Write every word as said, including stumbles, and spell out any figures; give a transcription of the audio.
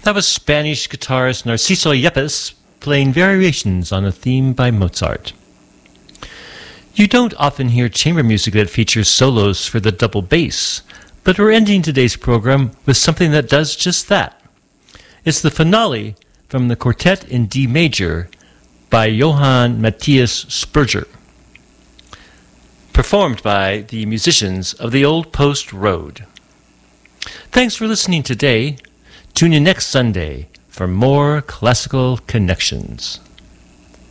That was Spanish guitarist Narciso Yepes playing variations on a theme by Mozart. You don't often hear chamber music that features solos for the double bass, but we're ending today's program with something that does just that. It's the finale from the Quartet in D major by Johann Matthias Sperger, performed by the musicians of the Old Post Road. Thanks for listening today. Tune in next Sunday for more Classical Connections.